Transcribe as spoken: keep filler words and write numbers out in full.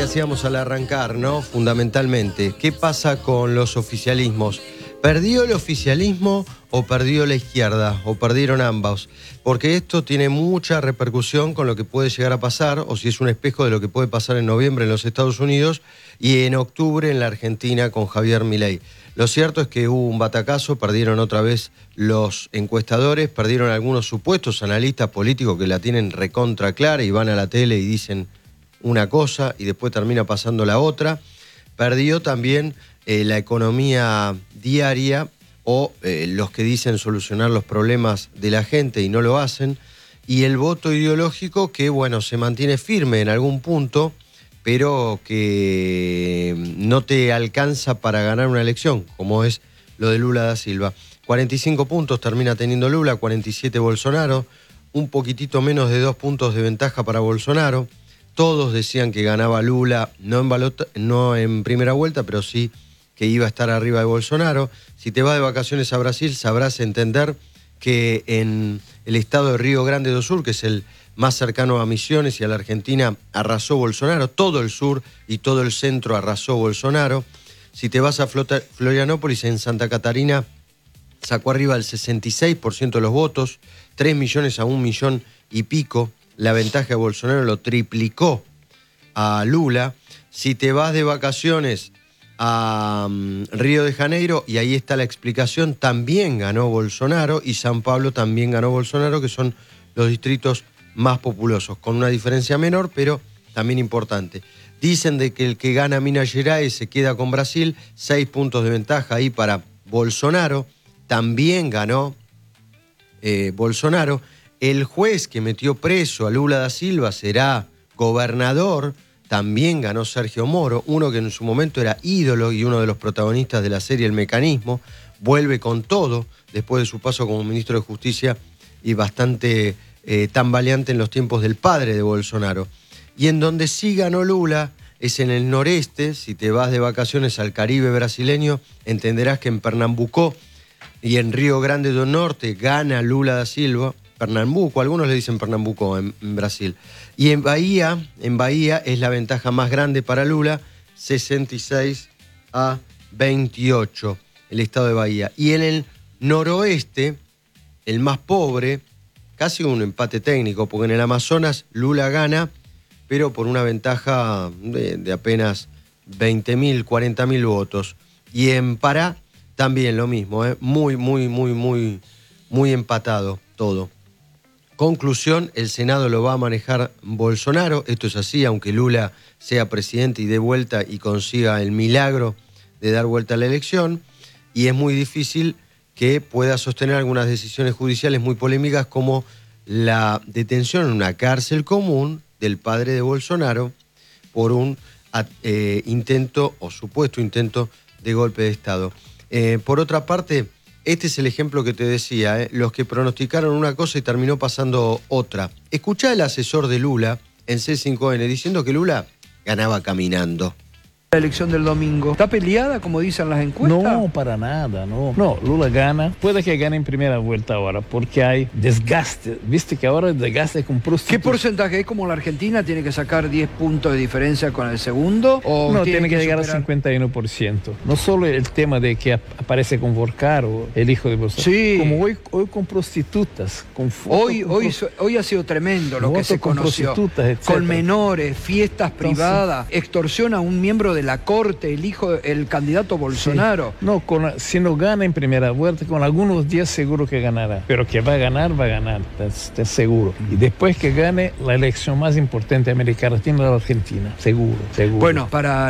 que hacíamos al arrancar, ¿no? Fundamentalmente, ¿qué pasa con los oficialismos? ¿Perdió el oficialismo o perdió la izquierda? ¿O perdieron ambos? Porque esto tiene mucha repercusión con lo que puede llegar a pasar, o si es un espejo de lo que puede pasar en noviembre en los Estados Unidos y en octubre en la Argentina con Javier Milei. Lo cierto es que hubo un batacazo, perdieron otra vez los encuestadores, perdieron algunos supuestos analistas políticos que la tienen recontra clara y van a la tele y dicen una cosa y después termina pasando la otra. Perdió también eh, la economía diaria o eh, los que dicen solucionar los problemas de la gente y no lo hacen. Y el voto ideológico que, bueno, se mantiene firme en algún punto, pero que no te alcanza para ganar una elección, como es lo de Lula da Silva. cuarenta y cinco puntos termina teniendo Lula, cuarenta y siete Bolsonaro, un poquitito menos de dos puntos de ventaja para Bolsonaro. Todos decían que ganaba Lula, no en, balota, no en primera vuelta, pero sí que iba a estar arriba de Bolsonaro. Si te vas de vacaciones a Brasil, sabrás entender que en el estado de Río Grande do Sul, que es el más cercano a Misiones y a la Argentina, arrasó Bolsonaro. Todo el sur y todo el centro arrasó Bolsonaro. Si te vas a Florianópolis, en Santa Catarina, sacó arriba el sesenta y seis por ciento de los votos, tres millones a un millón y pico. La ventaja de Bolsonaro lo triplicó a Lula. Si te vas de vacaciones a um, Río de Janeiro, y ahí está la explicación, también ganó Bolsonaro, y San Pablo también ganó Bolsonaro, que son los distritos más populosos, con una diferencia menor, pero también importante. Dicen de que el que gana Minas Gerais se queda con Brasil, seis puntos de ventaja ahí para Bolsonaro, también ganó eh, Bolsonaro. El juez que metió preso a Lula da Silva será gobernador, también ganó Sergio Moro, uno que en su momento era ídolo y uno de los protagonistas de la serie El Mecanismo, vuelve con todo después de su paso como ministro de Justicia y bastante eh, tambaleante en los tiempos del padre de Bolsonaro. Y en donde sí ganó Lula es en el noreste. Si te vas de vacaciones al Caribe brasileño, entenderás que en Pernambuco y en Río Grande do Norte gana Lula da Silva. Pernambuco, algunos le dicen Pernambuco en, en Brasil. Y en Bahía, en Bahía es la ventaja más grande para Lula, sesenta y seis a veintiocho, el estado de Bahía. Y en el noroeste, el más pobre, casi un empate técnico, porque en el Amazonas Lula gana, pero por una ventaja de, de apenas veinte mil, cuarenta mil votos. Y en Pará también lo mismo, ¿eh? muy, muy, muy, muy, muy empatado todo. Conclusión, el Senado lo va a manejar Bolsonaro. Esto es así, aunque Lula sea presidente y dé vuelta y consiga el milagro de dar vuelta a la elección. Y es muy difícil que pueda sostener algunas decisiones judiciales muy polémicas, como la detención en una cárcel común del padre de Bolsonaro por un eh, intento o supuesto intento de golpe de Estado. Eh, por otra parte, este es el ejemplo que te decía, ¿eh? Los que pronosticaron una cosa y terminó pasando otra. Escuchá el asesor de Lula en C cinco N diciendo que Lula ganaba caminando. La elección del domingo, ¿está peleada como dicen las encuestas? No, para nada, no. No, Lula gana. Puede que gane en primera vuelta ahora, porque hay desgaste. Viste que ahora el desgaste es con prostitutas. ¿Qué porcentaje es? Como la Argentina tiene que sacar diez puntos de diferencia con el segundo? ¿O no, tiene, tiene que, que llegar superar? al cincuenta y uno por ciento. No solo el tema de que aparece con Vorcaro, el hijo de Bolsonaro. Sí. Como hoy, hoy con prostitutas, con fotos. Hoy, con hoy, prost... hoy ha sido tremendo lo que se con conoció. Prostitutas, con menores, fiestas Entonces, privadas, extorsión a un miembro de la corte, el hijo, el candidato Bolsonaro. Sí. No, con, si no gana en primera vuelta, con algunos días seguro que ganará. Pero que va a ganar, va a ganar, es seguro. Y después que gane, la elección más importante de América Latina es la Argentina, seguro, seguro. Bueno, para